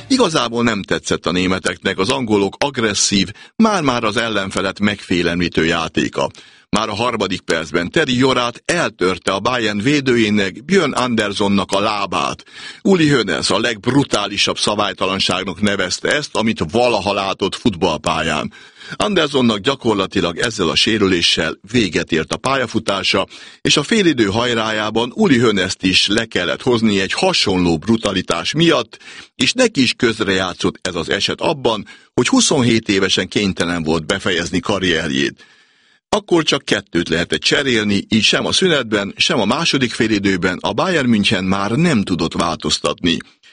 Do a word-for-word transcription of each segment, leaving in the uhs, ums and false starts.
Igazából nem tetszett a németeknek az angolok agresszív, már-már az ellenfelet megfélemlítő játéka. Már a harmadik percben Teri Jorát eltörte a Bayern védőjének, Björn Anderssonnak a lábát. Uli Hoeneß a legbrutálisabb szabálytalanságnak nevezte ezt, amit valaha látott futballpályán. Anderssonnak gyakorlatilag ezzel a sérüléssel véget ért a pályafutása, és a félidő hajrájában Uli Hoeneßt is le kellett hozni egy hasonló brutalitás miatt, és neki is közrejátszott ez az eset abban, hogy huszonhét évesen kénytelen volt befejezni karrierjét. Akkor csak kettőt lehetett cserélni, így sem a szünetben, sem a második félidőben a Bayern München már nem tudott változtatni.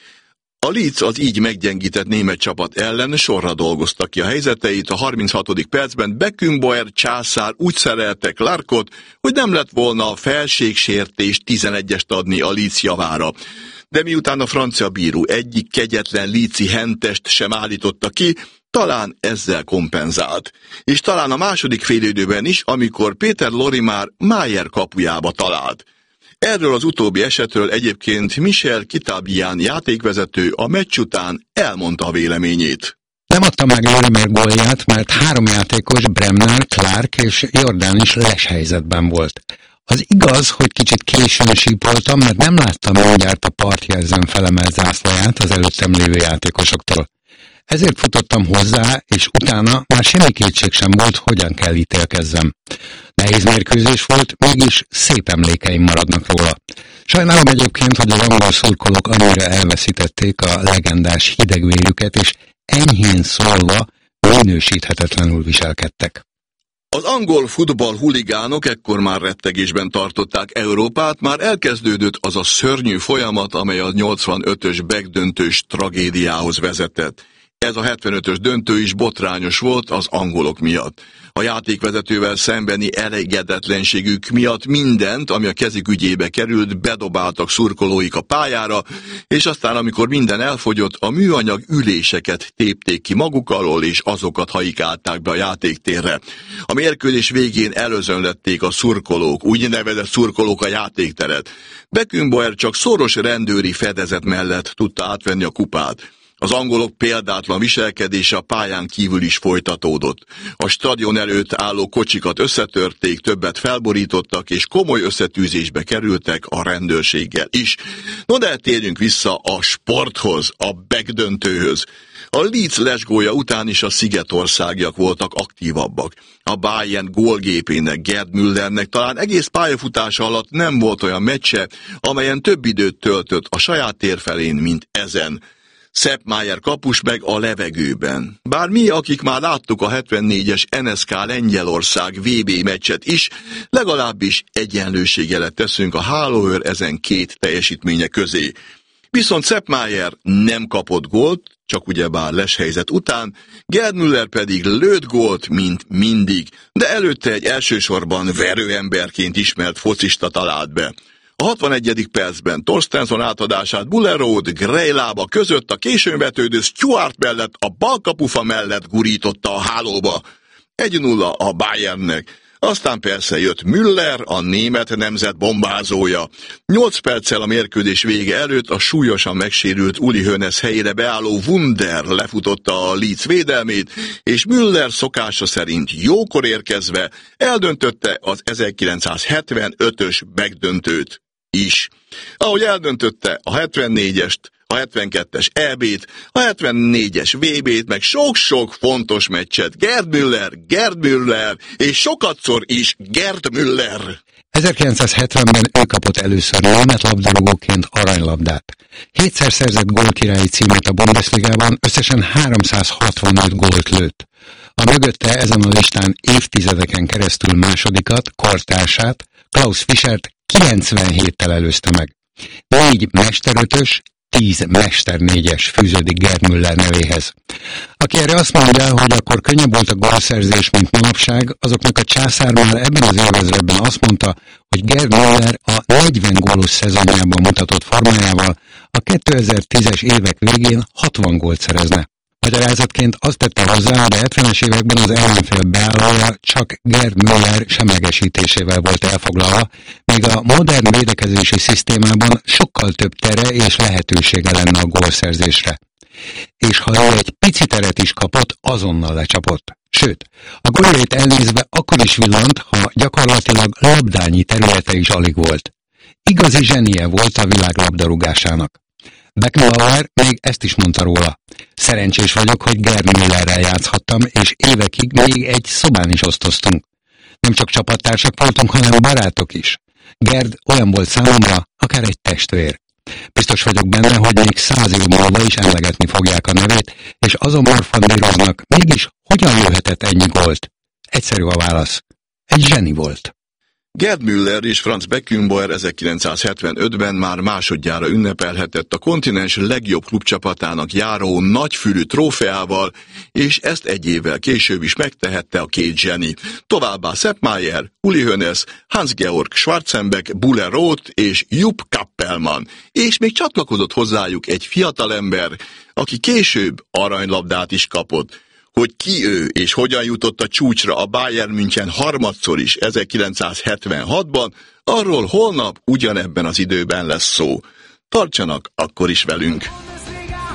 A Leeds az így meggyengített német csapat ellen sorra dolgozta ki a helyzeteit, a harminchatodik percben Beckenbauer császár úgy szerelte Clarkot, hogy nem lett volna a felségsértés tizenegyest adni a Leeds javára. De miután a francia bíró egyik kegyetlen leedsi hentest sem állította ki, talán ezzel kompenzált. És talán a második félidőben is, amikor Péter Lorimár Maier kapujába talált. Erről az utóbbi esetről egyébként Michel Kitabian játékvezető a meccs után elmondta a véleményét. Nem adta meg Lorimár gólját, mert három játékos, Bremner, Clark és Jordan is leshelyzetben volt. Az igaz, hogy kicsit későn sípoltam, mert nem láttam mindjárt a partjelzőn felemelt zászlaját az előttem lévő játékosoktól. Ezért futottam hozzá, és utána már semmi kétség sem volt, hogyan kell ítélkezzem. Nehéz mérkőzés volt, mégis szép emlékeim maradnak róla. Sajnálom egyébként, hogy az angol szurkolók annyira elveszítették a legendás hidegvérüket, és enyhén szólva minősíthetetlenül viselkedtek. Az angol futball huligánok ekkor már rettegésben tartották Európát, már elkezdődött az a szörnyű folyamat, amely a nyolcvanötös begdöntős tragédiához vezetett. Ez a hetvenötös döntő is botrányos volt az angolok miatt. A játékvezetővel szembeni elégedetlenségük miatt mindent, ami a kezük ügyébe került, bedobáltak szurkolóik a pályára, és aztán, amikor minden elfogyott, a műanyag üléseket tépték ki maguk alól, és azokat hajikálták be a játéktérre. A mérkőzés végén előzönlették a szurkolók, úgynevezett szurkolók a játékteret. Beckenbauer csak szoros rendőri fedezet mellett tudta átvenni a kupát. Az angolok példátlan viselkedése a pályán kívül is folytatódott. A stadion előtt álló kocsikat összetörték, többet felborítottak, és komoly összetűzésbe kerültek a rendőrséggel is. No de térjünk vissza a sporthoz, a begdöntőhöz. A Leeds lesgólya után is a szigetországiak voltak aktívabbak. A Bayern gólgépének, Gerd Müllernek talán egész pályafutása alatt nem volt olyan meccse, amelyen több időt töltött a saját térfelén, mint ezen. Sepp Maier kapus meg a levegőben. Bár mi, akik már láttuk a hetvennégyes en es ká Lengyelország vé bé meccset is, legalábbis egyenlőségjelet teszünk a hálóőr ezen két teljesítménye közé. Viszont Sepp Maier nem kapott gólt, csak ugyebár leshelyzet után, Gerd Müller pedig lőtt gólt, mint mindig, de előtte egy elsősorban verőemberként ismert focista talált be. A hatvanegyedik percben Torstensson átadását Bullerud Grejlába között a későn vetődő Stuart mellett a balkapufa mellett gurította a hálóba. egy nulla a Bayernnek. Aztán persze jött Müller, a német nemzet bombázója. Nyolc perccel a mérkőzés vége előtt a súlyosan megsérült Uli Hoeneß helyére beálló Wunder lefutotta a Leeds védelmét, és Müller szokása szerint jókor érkezve eldöntötte az ezerkilencszázhetvenötös megdöntőt is. Ahogy eldöntötte a hetvennégyest, a hetvenkettes é bét, a hetvennégyes vé bét, meg sok-sok fontos meccset. Gerd Müller, Gerd Müller, és sokatszor is Gerd Müller. ezerkilencszázhetvenben ő kapott először német labdarúgóként aranylabdát. Hétszer szerzett gólkirályi címet a Bundesligában, összesen háromszázhatvanöt gólt lőtt. A mögötte ezen a listán évtizedeken keresztül másodikat, kortársát, Klaus Fischert kilencvenhéttel előzte meg. Négy mesterötös, tíz mesternégyes fűződik Gerd Müller nevéhez. Aki erre azt mondja, hogy akkor könnyebb volt a gólszerzés, mint manapság, azoknak a császár már ebben az évezredben azt mondta, hogy Gerd Müller a negyven gólos szezonjában mutatott formájával a kétezer-tízes évek végén hatvan gólt szerezne. Magyarázatként azt tette hozzá, hogy a hetvenes években az ellenfél beállója csak Gerd Müller semlegesítésével volt elfoglalva, míg a modern védekezési szisztémában sokkal több tere és lehetősége lenne a gólszerzésre. És ha ő egy pici teret is kapott, azonnal lecsapott. Sőt, a góljait elnézve akkor is villant, ha gyakorlatilag labdányi területe is alig volt. Igazi zsenie volt a világ labdarúgásának. Beckenbauer még ezt is mondta róla. Szerencsés vagyok, hogy Gerd Müllerrel játszhattam, és évekig még egy szobán is osztoztunk. Nem csak csapattársak voltunk, hanem barátok is. Gerd olyan volt számomra, akár egy testvér. Biztos vagyok benne, hogy még száz év múlva is emlegetni fogják a nevét, és azon morfondíroznak, mégis hogyan lőhetett ennyi gólt? Egyszerű a válasz. Egy zseni volt. Gerd Müller és Franz Beckenbauer ezerkilencszázhetvenötben már másodjára ünnepelhetett a kontinens legjobb klubcsapatának járó nagyfülű trófeával, és ezt egy évvel később is megtehette a két zseni. Továbbá Sepp Maier, Uli Hoeneß, Hans-Georg Schwarzenbeck, Buller Roth és Jupp Kappelmann. És még csatlakozott hozzájuk egy fiatalember, aki később aranylabdát is kapott. Hogy ki ő és hogyan jutott a csúcsra a Bayern München harmadszor is ezerkilencszázhetvenhatban, arról holnap ugyanebben az időben lesz szó. Tartsanak akkor is velünk!